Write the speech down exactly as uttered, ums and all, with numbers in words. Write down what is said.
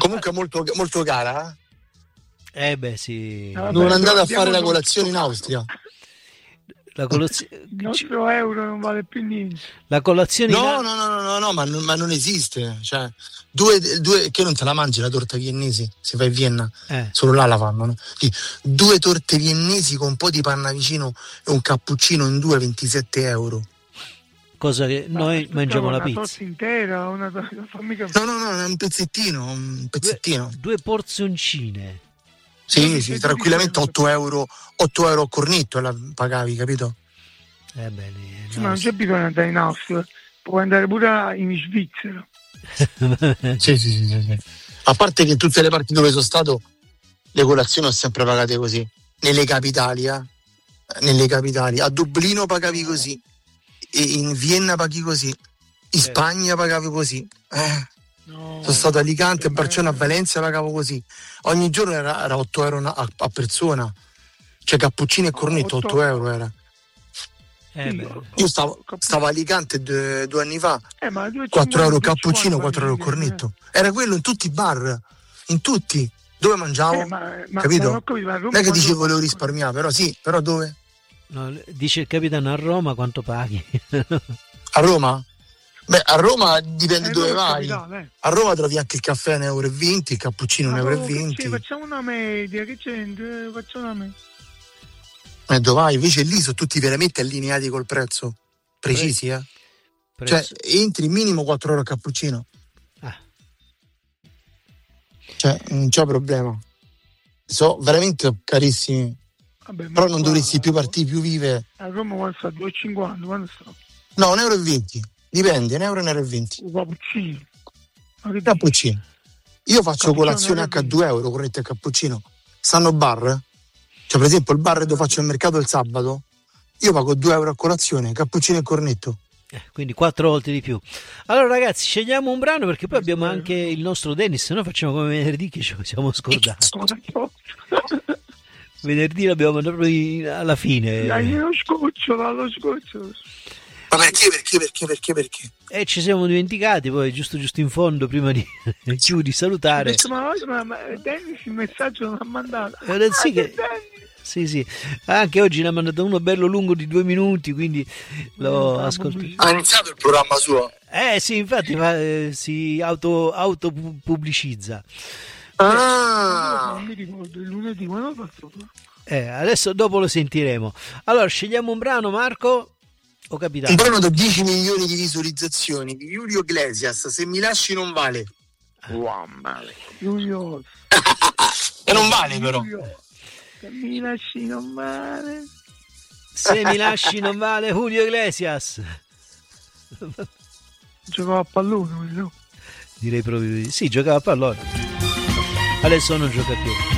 Comunque molto, molto cara. Eh, eh beh sì. No, vabbè, Non andate a fare la non... colazione in Austria. La colazione, il nostro euro non vale più niente. La colazione no, in... no, no, no, no, no, ma, non, ma non esiste. Cioè, due, due, che non te la mangi la torta viennese? Se vai a Vienna, eh. solo là la fanno, no? Due torte viennesi con un po' di panna vicino e un cappuccino in due, ventisette euro. Cosa che ma noi mangiamo la una pizza. Una torta intera, una fammi No, no, no, un pezzettino, un pezzettino. Due, due porzioncine. Sì, sì, tranquillamente otto euro, otto euro a cornetto la pagavi, capito? Eh bene, sì, ma non c'è bisogno di andare in Austria, puoi andare pure in Svizzera. sì, sì, sì, sì, sì. A parte che in tutte le parti dove sono stato le colazioni ho sempre pagate così. Nelle capitali, eh? Nelle capitali. A Dublino pagavi così, e in Vienna paghi così, in certo. Spagna pagavi così. Eh. No, sono stato a Alicante, a Barcellona, a Valencia pagavo così. Ogni giorno era, era otto euro a, a persona. Cioè cappuccino e cornetto, otto euro era. Eh sì, beh. Io stavo, stavo a Alicante due, due anni fa, eh, ma quattro euro cappuccino, quattro euro cornetto. Eh. Era quello in tutti i bar, in tutti. Dove mangiavo? Eh, ma, ma, capito? Ma non, capito, ma non è che dicevo volevo risparmiare, però sì, però dove? No, dice il capitano, a Roma quanto paghi? A Roma? Beh, a Roma dipende eh, dove vai. Capitale, eh. A Roma trovi anche il caffè a un euro e venti, il cappuccino a un euro e venti. Facciamo una media, che c'entra? Facciamo una media. E dove vai? Invece lì sono tutti veramente allineati col prezzo. Precisi, eh? Prezzo. Cioè, entri minimo quattro euro a cappuccino. Ah. Cioè, non c'è problema. Sono veramente carissimi. Vabbè, però non qua, dovresti più partire, più vive. A Roma quanto sta? due e cinquanta, quanto sta? No, un euro e venti. Dipende, un euro e un euro e venti. Un cappuccino. Cappuccino. Io faccio cappuccino colazione anche a due euro, corretto e cappuccino. Stanno bar? Cioè, per esempio, il bar dove faccio il mercato il sabato, io pago due euro a colazione, cappuccino e cornetto. Eh, quindi quattro volte di più. Allora ragazzi, scegliamo un brano perché poi abbiamo anche il nostro Dennis, se no facciamo come venerdì che ci siamo scordati. Venerdì l'abbiamo mandato alla fine. Dai, lo scoccio, lo scoccio. Ma perché, perché, perché, perché, perché? E eh, ci siamo dimenticati poi, giusto giusto in fondo, prima di chiudi, salutare. Ma, ma, ma Dennis il messaggio non ha mandato. Eh, sì, ah, che... sì, sì. Anche oggi ne ha mandato uno bello lungo di due minuti, quindi l'ho ah, ascoltato. Ha iniziato il programma suo? Eh sì, infatti fa, eh, si auto, auto pubblicizza. Ah, non mi ricordo, il lunedì, ma non fatto. Eh, adesso dopo lo sentiremo. Allora, scegliamo un brano, Marco. O capitano? Un brano da dieci milioni di visualizzazioni di Julio Iglesias, Se mi lasci non vale. Wow, male. Julio. E non vale però. Julio. Se mi lasci non vale. Se mi lasci non vale Julio Iglesias. Giocava a pallone, no? Direi proprio di sì, giocava a pallone. Adesso non gioca più.